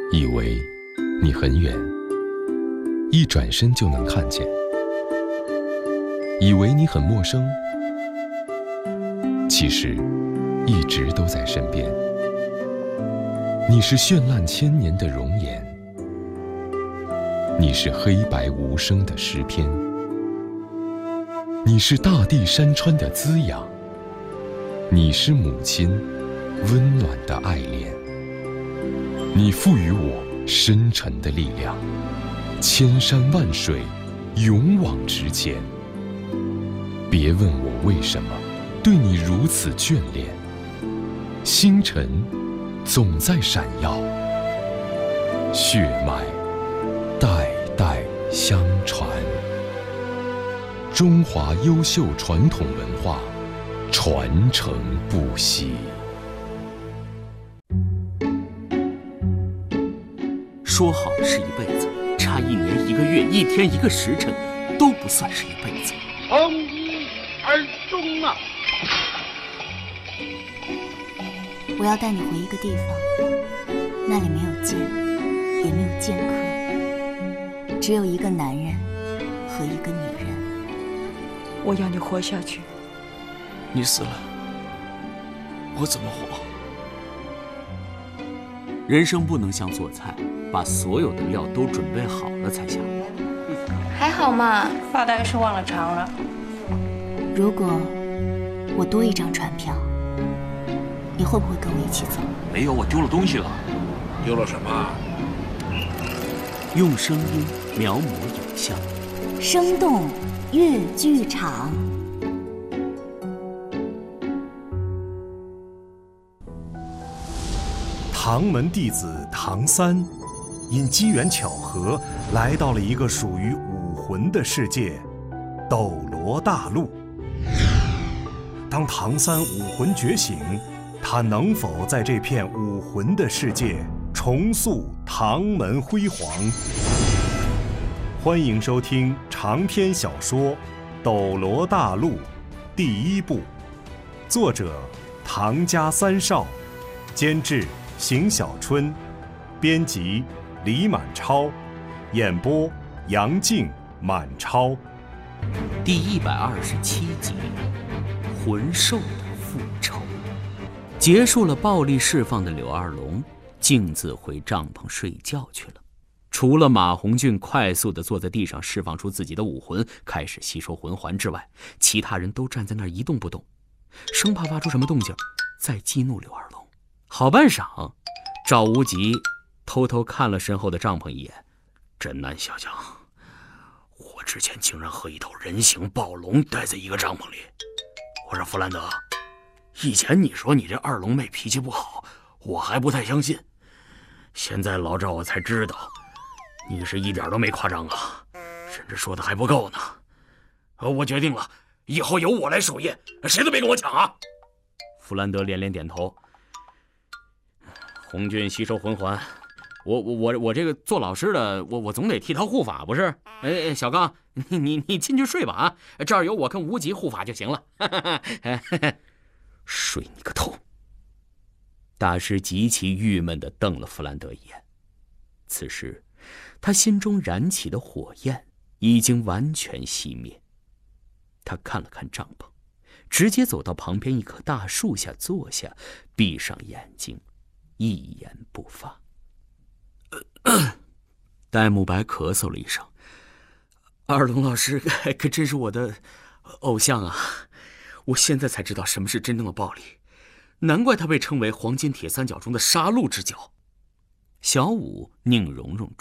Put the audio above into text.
以为你很远，一转身就能看见；以为你很陌生，其实一直都在身边。你是绚烂千年的容颜，你是黑白无声的诗篇，你是大地山川的滋养，你是母亲温暖的爱恋。你赋予我深沉的力量，千山万水勇往直前。别问我为什么对你如此眷恋，星辰总在闪耀，血脉代代相传。中华优秀传统文化传承不息。 说好的是一辈子，差1年1个月1天1个时辰都不算是一辈子。 从一而终啊！ 我要带你回一个地方，那里没有剑，也没有剑客，只有一个男人和一个女人。 我要你活下去。 你死了，我怎么活？ 人生不能像做菜，把所有的料都准备好了才下锅。 还好嘛，发大概是忘了尝了。 如果我多一张船票，你会不会跟我一起走？ 没有，我丢了东西了。 丢了什么？ 用声音描摹影像， 生动粤剧场。 唐门弟子唐三，因机缘巧合来到了一个属于武魂的世界——斗罗大陆。当唐三武魂觉醒，他能否在这片武魂的世界重塑唐门辉煌？欢迎收听长篇小说《斗罗大陆》第1部，作者唐家三少，监制邢小春，编辑李满超，演播杨静、满超。 第127集，魂兽的复仇。结束了暴力释放的柳二龙径自回帐篷睡觉去了。除了马红俊快速地坐在地上释放出自己的武魂，开始吸收魂环之外，其他人都站在那儿一动不动，生怕发出什么动静再激怒柳二龙。好半晌，赵无极偷偷看了身后的帐篷一眼，真难想象，我之前竟然和一头人形暴龙待在一个帐篷里。我说弗兰德，以前你说你这二龙妹脾气不好，我还不太相信，现在老赵我才知道，你是一点都没夸张啊，甚至说的还不够呢。我决定了，以后由我来守夜，谁都别跟我抢啊！弗兰德连连点头。红俊吸收魂环，我这个做老师的，我总得替他护法不是？哎，小刚，你进去睡吧啊，这儿有我跟无极护法就行了。睡你个头！大师极其郁闷地瞪了弗兰德一眼。此时，他心中燃起的火焰已经完全熄灭。他看了看帐篷，直接走到旁边一棵大树下坐下，闭上眼睛，一言不发。戴沐白咳嗽了一声，二龙老师可真是我的偶像啊！我现在才知道什么是真正的暴力，难怪他被称为黄金铁三角中的杀戮之角。小舞、宁荣荣